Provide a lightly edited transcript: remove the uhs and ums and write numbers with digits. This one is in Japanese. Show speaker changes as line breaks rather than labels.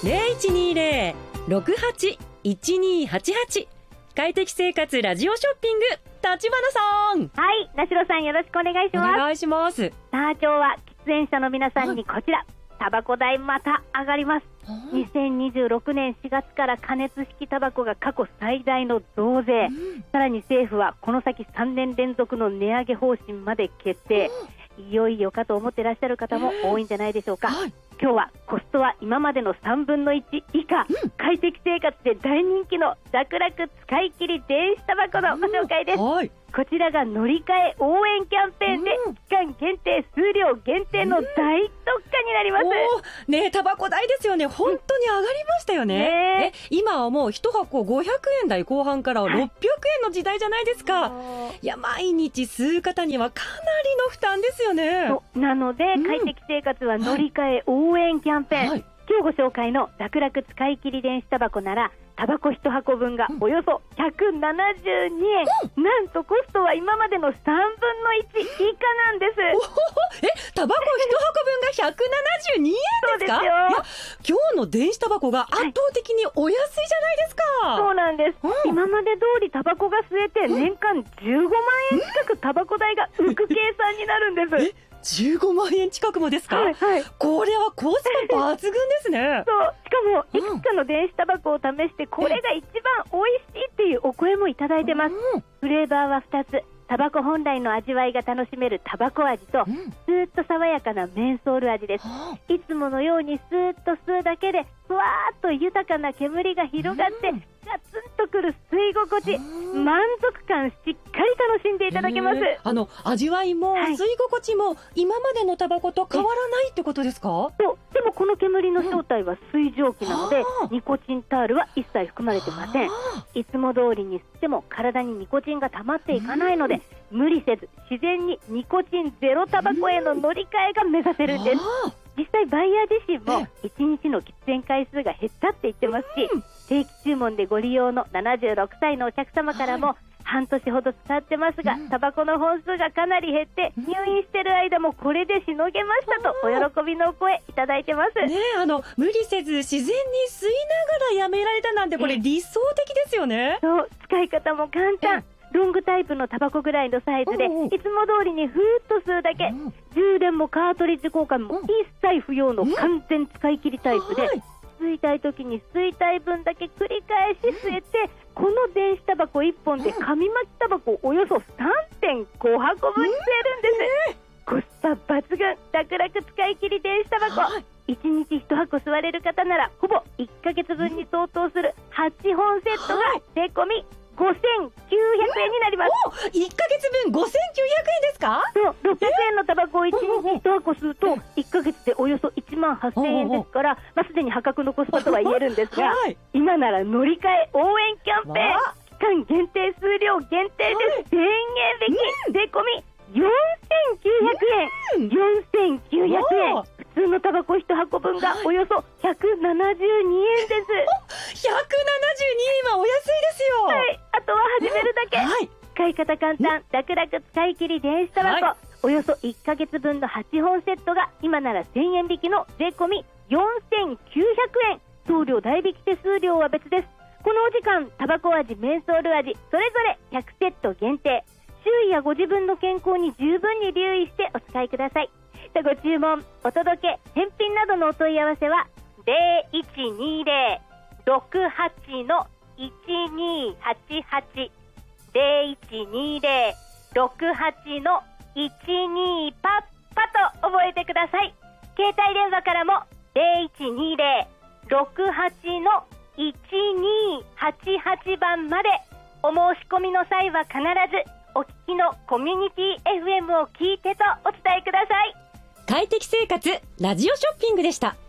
0120-68-1288快適生活ラジオショッピング、立花さん。
はい、なしろさんよろしくお願いします。
お願いします。
さあ今日は喫煙者の皆さんにこちら、タバコ代また上がります。2026年4月から加熱式タバコが過去最大の増税、さらに政府はこの先3年連続の値上げ方針まで決定。いよいよかと思ってらっしゃる方も多いんじゃないでしょうか。今日はコストは今までの3分の1以下、快適生活で大人気の楽々使い切り電子タバコのご紹介です。こちらが乗り換え応援キャンペーンで期間限定、数量限定の大特価になります。
ねえ、タバコ代ですよね、本当に上がりましたよね。今はもう1箱500円台後半から600円の時代じゃないですか。いや、毎日吸う方にはかなりの負担ですよね。
なので、快適生活は乗り換え応援キャンペーン、今日ご紹介の楽々使い切り電子タバコならタバコ1箱分がおよそ172円、なんとコストは今までの3分の1以下なんです。
タバコ1箱分が172円ですか？
そうですよ。
いや、今日の電子タバコが圧倒的にお安いじゃないですか。
そうなんです、今まで通りタバコが吸えて年間15万円近くタバコ代が浮く計算になるんです。
15万円近くもですか？これはコスパ抜群ですね。
そう、しかもいくつかの電子タバコを試してこれが一番美味しいっていうお声もいただいてます。フレーバーは2つ、タバコ本来の味わいが楽しめるタバコ味と、スーッと爽やかなメンソール味です。いつものようにスーッと吸うだけでふわーっと豊かな煙が広がってガツンとくる吸い心地、満足感しっかり楽しんでいただけます。
味わいも吸い心地も今までのタバコと変わらないってことですか？
そう、でもこの煙の正体は水蒸気なので、ニコチンタールは一切含まれてません。いつも通りに吸っても体にニコチンが溜まっていかないので、無理せず自然にニコチンゼロタバコへの乗り換えが目指せるんです。実際バイヤー自身も1日の喫煙回数が減ったって言ってますし、定期注文でご利用の76歳のお客様からも、半年ほど使ってますが、タバコの本数がかなり減って入院してる間もこれでしのげましたとお喜びのお声いただいてます。
無理せず自然に吸いながらやめられたなんて、これ理想的ですよね。
そう、使い方も簡単。ロングタイプのタバコぐらいのサイズで、いつも通りにふーっと吸うだけ、充電もカートリッジ交換も一切不要の完全使い切りタイプで、吸いたい時に吸いたい分だけ繰り返し吸えて、この電子タバコ1本で紙巻きタバコおよそ 3.5 箱分吸えるんです。コスパ抜群、楽々使い切り電子タバコ、1日1箱吸われる方ならほぼ1ヶ月分に相当する8本セットが税込み5900円になります。
1ヶ月分5900円ですか？
そう、600円のタバコを1日1箱吸うと1ヶ月でおよそ1万8000円ですから、すでに破格のコスパとは言えるんですが、今なら乗り換え応援キャンペーン、期間限定、数量限定で1000円引き、税込み4900円。4900円。普通のタバコ1箱分がおよそ172円です。172
円はお安いですよ。
あとは始めるだけ。使い方簡単、楽々使い切り電子タバコ、およそ1ヶ月分の8本セットが今なら1000円引きの税込み4900円。送料代引き手数料は別です。このお時間、タバコ味、メンソール味それぞれ100セット限定。周囲やご自分の健康に十分に留意してお使いください。ご注文、お届け、返品などのお問い合わせは 0120-68-1288 0120-68-12パッパと覚えてください。携帯電話からも 0120-68-1288 番まで。お申し込みの際は必ずお聞きのコミュニティ FM を聞いてとお伝えください。
快適生活ラジオショッピングでした。